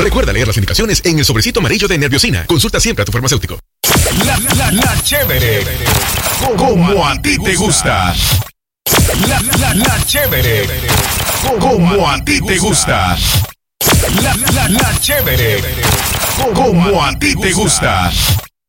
Recuerda leer las indicaciones en el sobrecito amarillo de Nerviosina. Consulta siempre a tu farmacéutico. La chévere. Como a ti te gusta. La chévere. Como a ti te gusta. La chévere. Como a ti te gusta.